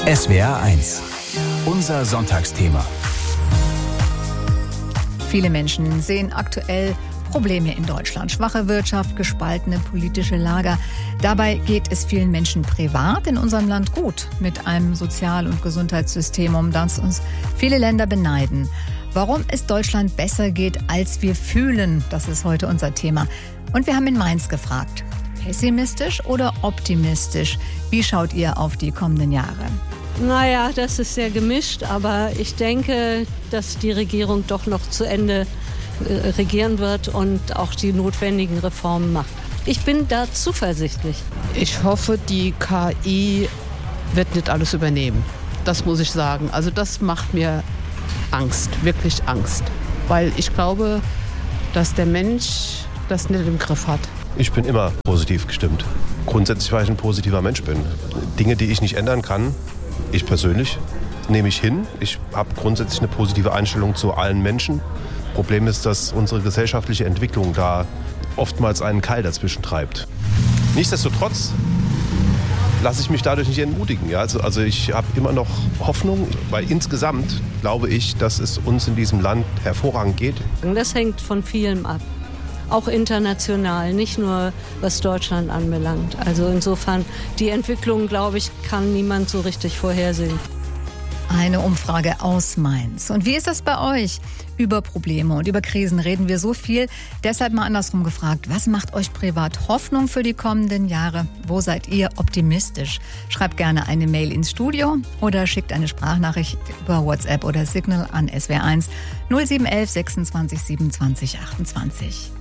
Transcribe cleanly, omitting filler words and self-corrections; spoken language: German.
SWR 1, unser Sonntagsthema. Viele Menschen sehen aktuell Probleme in Deutschland. Schwache Wirtschaft, gespaltene politische Lager. Dabei geht es vielen Menschen privat in unserem Land gut mit einem Sozial- und Gesundheitssystem, um das uns viele Länder beneiden. Warum es Deutschland besser geht, als wir fühlen, das ist heute unser Thema. Und wir haben in Mainz gefragt, pessimistisch oder optimistisch? Wie schaut ihr auf die kommenden Jahre? Naja, das ist sehr gemischt, aber ich denke, dass die Regierung doch noch zu Ende regieren wird und auch die notwendigen Reformen macht. Ich bin da zuversichtlich. Ich hoffe, die KI wird nicht alles übernehmen. Das muss ich sagen. Also das macht mir Angst, wirklich Angst. Weil ich glaube, dass der Mensch das nicht im Griff hat. Ich bin immer positiv gestimmt. Grundsätzlich, weil ich ein positiver Mensch bin. Dinge, die ich nicht ändern kann, ich persönlich, nehme ich hin. Ich habe grundsätzlich eine positive Einstellung zu allen Menschen. Problem ist, dass unsere gesellschaftliche Entwicklung da oftmals einen Keil dazwischen treibt. Nichtsdestotrotz lasse ich mich dadurch nicht entmutigen. Ja? Also ich habe immer noch Hoffnung, weil insgesamt glaube ich, dass es uns in diesem Land hervorragend geht. Das hängt von vielem ab. Auch international, nicht nur was Deutschland anbelangt. Also insofern, die Entwicklung, glaube ich, kann niemand so richtig vorhersehen. Eine Umfrage aus Mainz. Und wie ist das bei euch? Über Probleme und über Krisen reden wir so viel. Deshalb mal andersrum gefragt, was macht euch privat Hoffnung für die kommenden Jahre? Wo seid ihr optimistisch? Schreibt gerne eine Mail ins Studio oder schickt eine Sprachnachricht über WhatsApp oder Signal an SWR 1 0711 26 27 28.